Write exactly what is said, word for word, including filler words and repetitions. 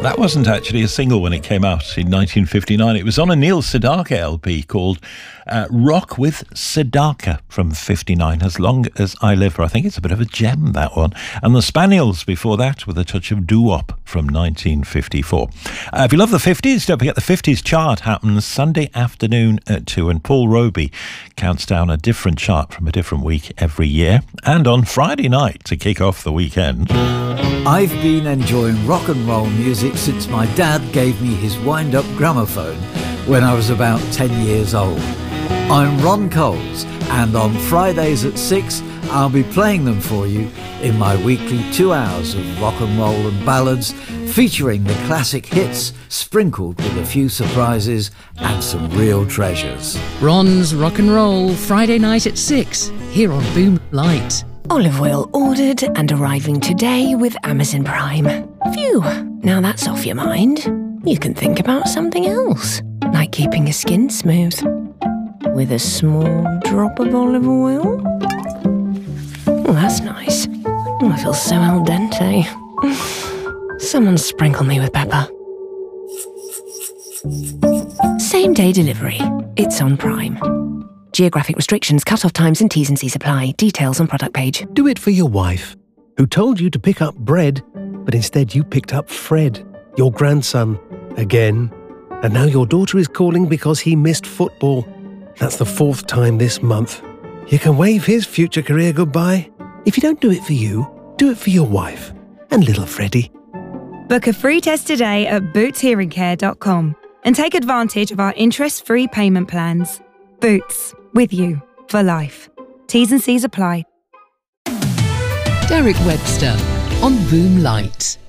That wasn't actually a single when it came out in nineteen fifty-nine. It was on a Neil Sedaka L P called uh, Rock with Sedaka from fifty-nine, As Long As I Live. I think it's a bit of a gem, that one. And the Spaniels before that with a touch of doo-wop from nineteen fifty-four. Uh, if you love the fifties, don't forget the fifties chart happens Sunday afternoon at two, and Paul Roby counts down a different chart from a different week every year. And on Friday night, to kick off the weekend, I've been enjoying rock and roll music since my dad gave me his wind-up gramophone when I was about ten years old. I'm Ron Coles, and on Fridays at six, I'll be playing them for you in my weekly two hours of rock and roll and ballads, featuring the classic hits, sprinkled with a few surprises and some real treasures. Ron's Rock and Roll, Friday night at six, here on Boom Light. Olive oil ordered and arriving today with Amazon Prime. Phew, now that's off your mind. You can think about something else, like keeping your skin smooth. With a small drop of olive oil. Oh, that's nice. Oh, I feel so al dente. Someone sprinkle me with pepper. Same day delivery. It's on Prime. Geographic restrictions, cut-off times and T's and C's apply. Details on product page. Do it for your wife, who told you to pick up bread, but instead you picked up Fred, your grandson, again. And now your daughter is calling because he missed football. That's the fourth time this month. You can wave his future career goodbye. If you don't do it for you, do it for your wife and little Freddie. Book a free test today at boots hearing care dot com and take advantage of our interest-free payment plans. Boots, with you for life. T's and C's apply. Derek Webster on Boom Light.